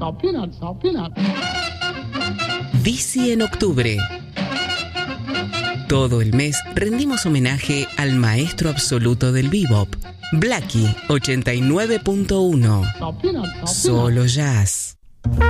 Dizzy en octubre. Todo el mes rendimos homenaje al maestro absoluto del bebop, Blackie 89.1. Solo jazz.